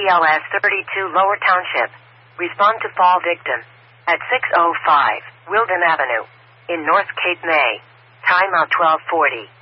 BLS 32 Lower Township. Respond to fall victim at 605 Wilden Avenue in North Cape May. Time out 12:40.